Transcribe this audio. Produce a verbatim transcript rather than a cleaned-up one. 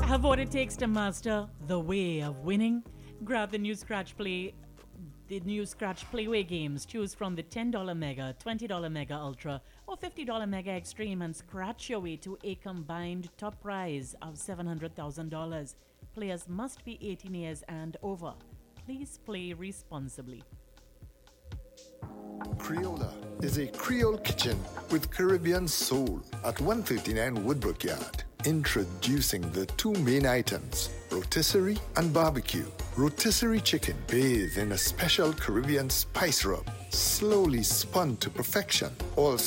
Have what it takes to master the way of winning? Grab the new Scratch Play, the new Scratch Playway games. Choose from the ten dollars Mega, twenty dollars Mega Ultra, or fifty dollars Mega Extreme and scratch your way to a combined top prize of seven hundred thousand dollars. Players must be eighteen years and over. Please play responsibly. Creola is a Creole kitchen with Caribbean soul at one thirty-nine Woodbrook Yard. Introducing the two main items, rotisserie and barbecue. Rotisserie chicken bathed in a special Caribbean spice rub, slowly spun to perfection. All